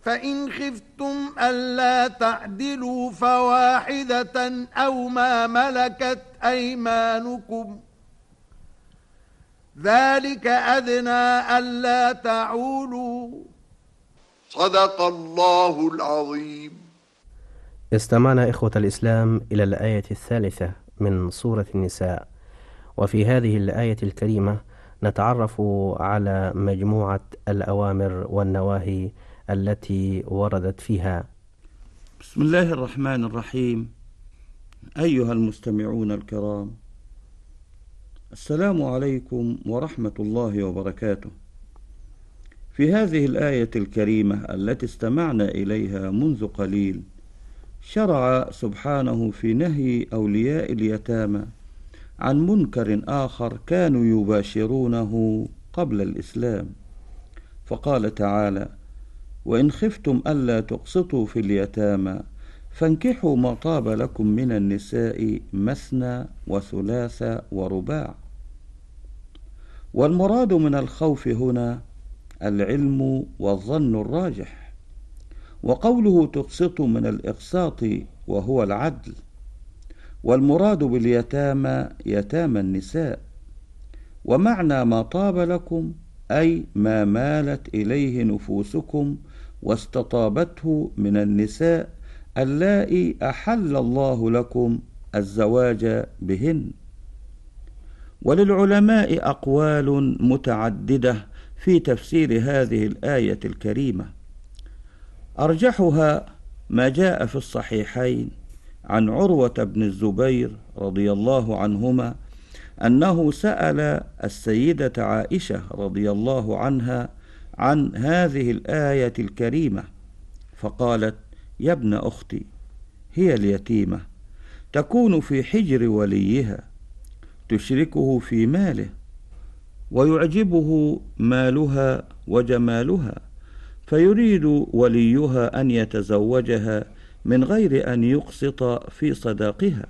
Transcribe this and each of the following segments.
فإن خفتم ألا تعدلوا فواحدة أو ما ملكت أيمانكم ذلك أدنى ألا تعولوا. صدق الله العظيم. استمعنا إخوة الإسلام إلى الآية الثالثة من سورة النساء، وفي هذه الآية الكريمة نتعرف على مجموعة الأوامر والنواهي التي وردت فيها. بسم الله الرحمن الرحيم. أيها المستمعون الكرام، السلام عليكم ورحمة الله وبركاته. في هذه الآية الكريمة التي استمعنا إليها منذ قليل، شرع سبحانه في نهي أولياء اليتامى عن منكر آخر كانوا يباشرونه قبل الإسلام، فقال تعالى: وإن خفتم ألا تقسطوا في اليتامى فانكحوا ما طاب لكم من النساء مثنى وثلاث ورباع. والمراد من الخوف هنا العلم والظن الراجح، وقوله تقسط من الإقساط وهو العدل، والمراد باليتامى يتامى النساء. ومعنى ما طاب لكم أي ما مالت إليه نفوسكم واستطابته من النساء اللائي أحل الله لكم الزواج بهن. وللعلماء أقوال متعددة في تفسير هذه الآية الكريمة، أرجحها ما جاء في الصحيحين عن عروة بن الزبير رضي الله عنهما أنه سأل السيدة عائشة رضي الله عنها عن هذه الآية الكريمة، فقالت: يا ابن أختي، هي اليتيمة تكون في حجر وليها، تشركه في ماله ويعجبه مالها وجمالها، فيريد وليها أن يتزوجها من غير أن يقسط في صداقها،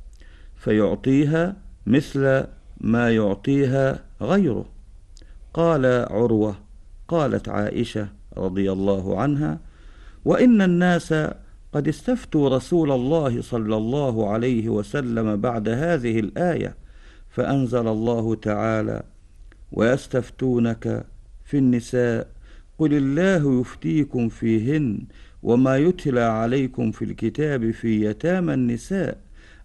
فيعطيها مثل ما يعطيها غيره. قال عروة: قالت عائشة رضي الله عنها: وإن الناس قد استفتوا رسول الله صلى الله عليه وسلم بعد هذه الآية، فأنزل الله تعالى: ويستفتونك في النساء قل الله يفتيكم فيهن وما يتلى عليكم في الكتاب في يتامى النساء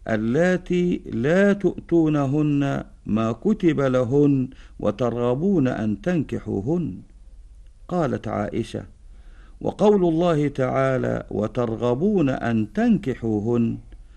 اللاتي لا تؤتونهن ما كتب لهن وترغبون أن تنكحوهن. قالت عائشة: وقول الله تعالى وترغبون أن تنكحوهن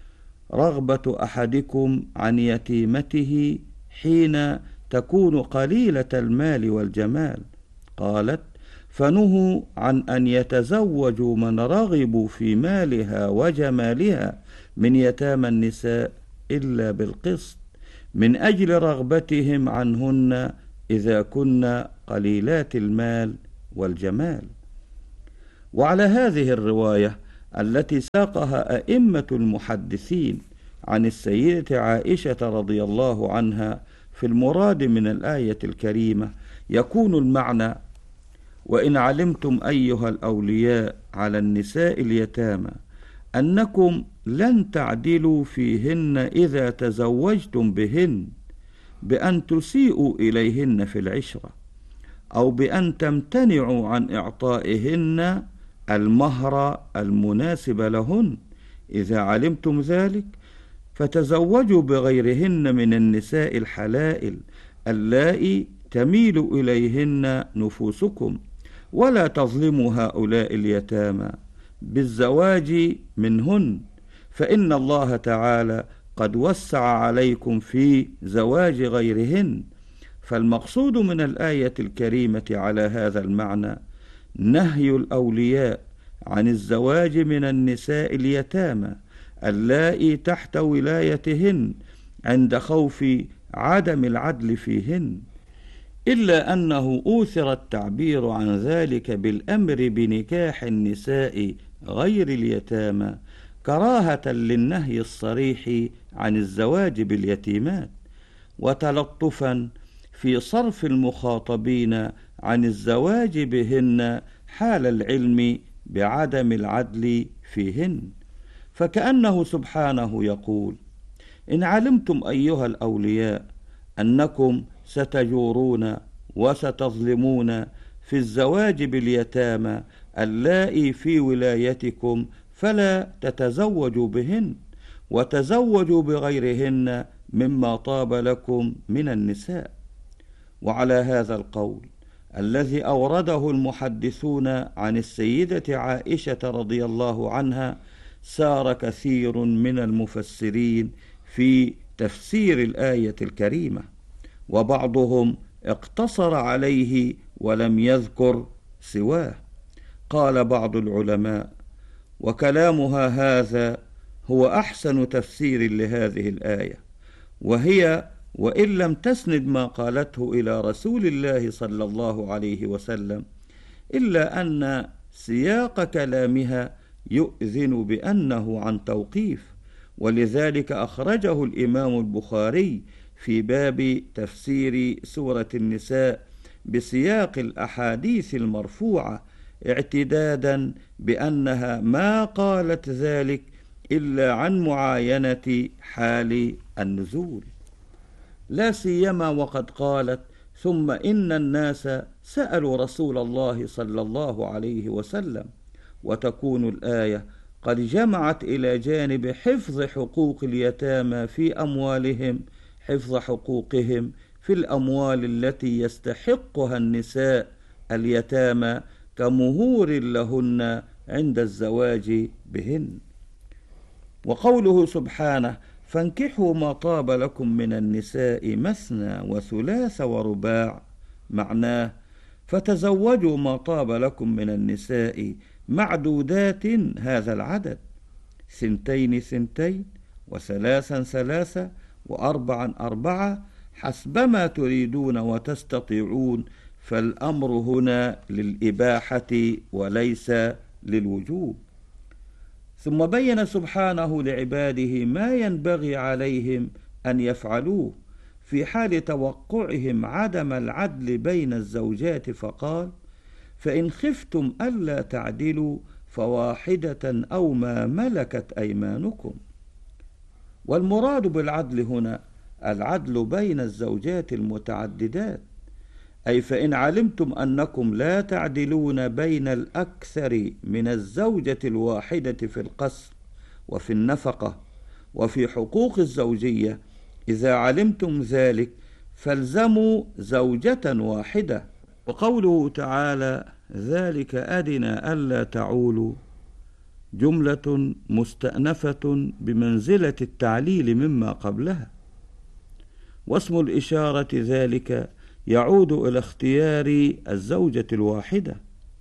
رغبة أحدكم عن يتيمته حين تكون قليلة المال والجمال. قالت: فنهوا عن أن يتزوجوا من رغبوا في مالها وجمالها من يتامى النساء إلا بالقسط، من أجل رغبتهم عنهن إذا كن قليلات المال والجمال. وعلى هذه الرواية التي ساقها أئمة المحدثين عن السيدة عائشة رضي الله عنها في المراد من الآية الكريمة، يكون المعنى: وإن علمتم أيها الأولياء على النساء اليتامى أنكم لن تعدلوا فيهن إذا تزوجتم بهن بأن تسيئوا إليهن في العشرة، أو بأن تمتنعوا عن إعطائهن المهر المناسب لهن، إذا علمتم ذلك فتزوجوا بغيرهن من النساء الحلائل اللائي تميل إليهن نفوسكم، ولا تظلموا هؤلاء اليتامى بالزواج منهن، فإن الله تعالى قد وسع عليكم في زواج غيرهن. فالمقصود من الآية الكريمة على هذا المعنى نهي الأولياء عن الزواج من النساء اليتامى اللائي تحت ولايتهن عند خوف عدم العدل فيهن، إلا أنه أوثر التعبير عن ذلك بالأمر بنكاح النساء غير اليتامى كراهة للنهي الصريح عن الزواج باليتيمات، وتلطفا في صرف المخاطبين عن الزواج بهن حال العلم بعدم العدل فيهن، فكأنه سبحانه يقول: إن علمتم أيها الأولياء أنكم ستجورون وستظلمون في الزواج باليتامى اللائي في ولايتكم فلا تتزوجوا بهن، وتزوجوا بغيرهن مما طاب لكم من النساء. وعلى هذا القول الذي أورده المحدثون عن السيدة عائشة رضي الله عنها سار كثير من المفسرين في تفسير الآية الكريمة، وبعضهم اقتصر عليه ولم يذكر سواه. قال بعض العلماء: وكلامها هذا هو أحسن تفسير لهذه الآية، وهي وإن لم تسند ما قالته إلى رسول الله صلى الله عليه وسلم، إلا أن سياق كلامها يؤذن بأنه عن توقيف، ولذلك أخرجه الإمام البخاري في باب تفسير سورة النساء بسياق الأحاديث المرفوعة، اعتدادا بأنها ما قالت ذلك إلا عن معاينة حال النزول، لا سيما وقد قالت: ثم إن الناس سألوا رسول الله صلى الله عليه وسلم، وتكون الآية قد جمعت إلى جانب حفظ حقوق اليتامى في أموالهم حفظ حقوقهم في الأموال التي يستحقها النساء اليتامى كمهور لهن عند الزواج بهن. وقوله سبحانه: فانكحوا ما طاب لكم من النساء مثنى وثلاث ورباع، معناه فتزوجوا ما طاب لكم من النساء معدودات هذا العدد، 2 2 وثلاثا 3 وأربعا 4 حسبما تريدون وتستطيعون، فالأمر هنا للإباحة وليس للوجوب. ثم بين سبحانه لعباده ما ينبغي عليهم أن يفعلوه في حال توقعهم عدم العدل بين الزوجات، فقال: فإن خفتم ألا تعدلوا فواحدة أو ما ملكت أيمانكم. والمراد بالعدل هنا العدل بين الزوجات المتعددات، أي فإن علمتم أنكم لا تعدلون بين الأكثر من الزوجة الواحدة في القسم وفي النفقة وفي حقوق الزوجية، إذا علمتم ذلك فالزموا زوجة واحدة. وقوله تعالى: ذلك أدنى ألا تعولوا، جملة مستأنفة بمنزلة التعليل مما قبلها، واسم الإشارة ذلك يعود إلى اختيار الزوجة الواحدة.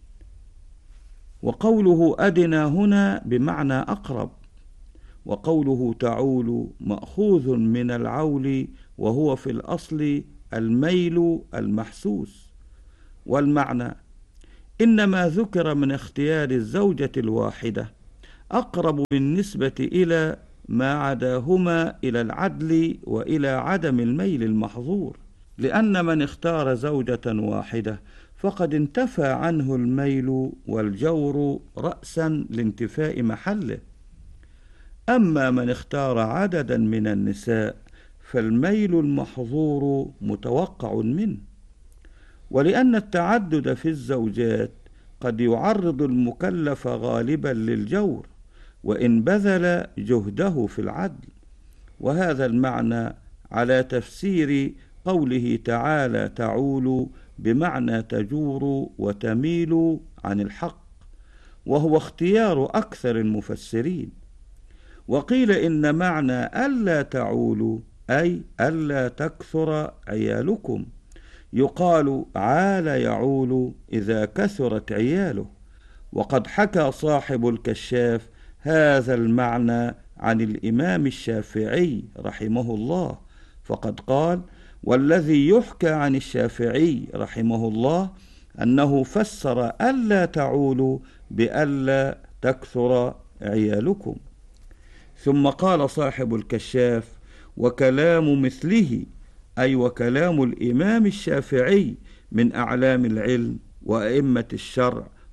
وقوله أدنى هنا بمعنى أقرب، وقوله تعول مأخوذ من العول، وهو في الأصل الميل المحسوس. والمعنى إنما ذكر من اختيار الزوجة الواحدة أقرب بالنسبة إلى ما عداهما إلى العدل وإلى عدم الميل المحظور، لأن من اختار زوجة واحدة فقد انتفى عنه الميل والجور رأسا لانتفاء محله. أما من اختار عددا من النساء فالميل المحظور متوقع منه، ولأن التعدد في الزوجات قد يعرض المكلف غالبا للجور وإن بذل جهده في العدل. وهذا المعنى على تفسير قوله تعالى تعول بمعنى تجور وتميل عن الحق، وهو اختيار أكثر المفسرين. وقيل إن معنى ألا تعولوا أي ألا تكثر عيالكم، يقال عال يعول إذا كثرت عياله. وقد حكى صاحب الكشاف هذا المعنى عن الإمام الشافعي رحمه الله، فقد قال: والذي يحكى عن الشافعي رحمه الله أنه فسر ألا تعولوا بألا تكثر عيالكم. ثم قال صاحب الكشاف: وكلام مثله، أي وكلام الإمام الشافعي من أعلام العلم وأئمة الشرع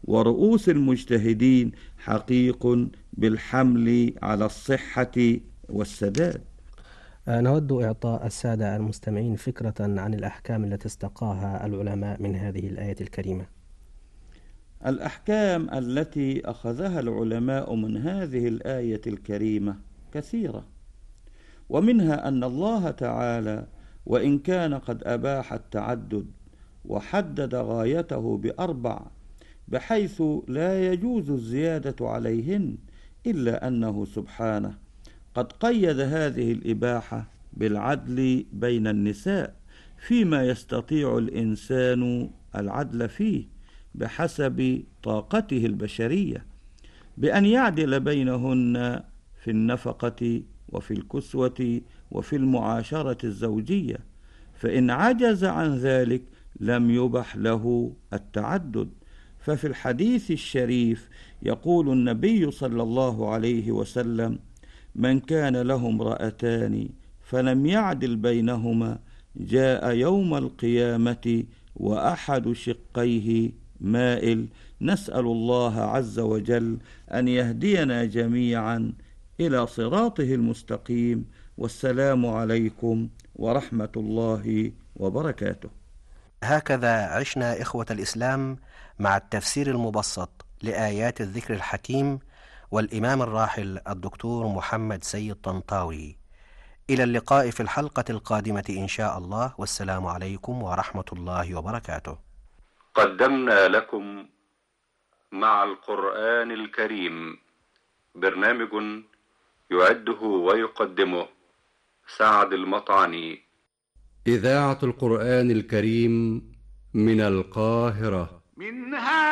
ورؤوس المجتهدين حقيق بالحمل على الصحة والسداد. نود إعطاء السادة المستمعين فكرة عن الأحكام التي استقاها العلماء من هذه الآية الكريمة. الأحكام التي أخذها العلماء من هذه الآية الكريمة كثيرة، ومنها أن الله تعالى وإن كان قد أباح التعدد وحدد غايته ب4 بحيث لا يجوز الزيادة عليهن، إلا أنه سبحانه قد قيد هذه الإباحة بالعدل بين النساء فيما يستطيع الإنسان العدل فيه بحسب طاقته البشرية، بأن يعدل بينهن في النفقة وفي الكسوة وفي المعاشرة الزوجية، فإن عجز عن ذلك لم يبح له التعدد. ففي الحديث الشريف يقول النبي صلى الله عليه وسلم: من كان له امرأتان فلم يعدل بينهما جاء يوم القيامة وأحد شقيه مائل. نسأل الله عز وجل أن يهدينا جميعا إلى صراطه المستقيم. والسلام عليكم ورحمة الله وبركاته. هكذا عشنا إخوة الإسلام مع التفسير المبسط لآيات الذكر الحكيم والإمام الراحل الدكتور محمد سيد طنطاوي. إلى اللقاء في الحلقة القادمة إن شاء الله، والسلام عليكم ورحمة الله وبركاته. قدمنا لكم مع القرآن الكريم برنامج يعده ويقدمه سعد المطعني. إذاعة القرآن الكريم من القاهرة.